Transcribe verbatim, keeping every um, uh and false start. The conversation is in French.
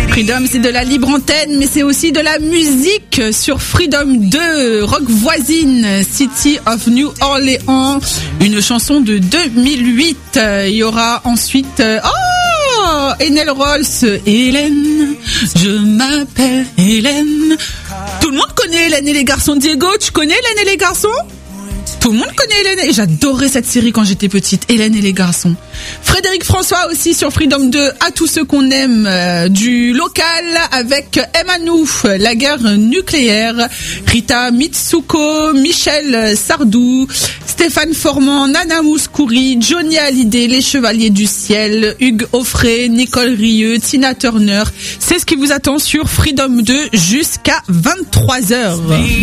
Freedom, c'est de la libre antenne, mais c'est aussi de la musique sur Freedom deux, Rock Voisine, City of New Orleans, une chanson de deux mille huit. Il y aura ensuite... Oh, Enel Rolls, Hélène, je m'appelle Hélène. Tout le monde connaît Hélène et les garçons. Diego, tu connais Hélène et les garçons? Tout le monde connaît Hélène et j'adorais cette série quand j'étais petite, Hélène et les garçons. Frédéric François aussi sur Freedom deux, à tous ceux qu'on aime, euh, du local avec Emmanou, la guerre nucléaire, Rita Mitsuko, Michel Sardou, Stéphane Formand, Nana Mouskouri, Johnny Hallyday, les Chevaliers du Ciel, Hugues Offray, Nicole Rieux, Tina Turner. C'est ce qui vous attend sur Freedom deux jusqu'à vingt-trois heures.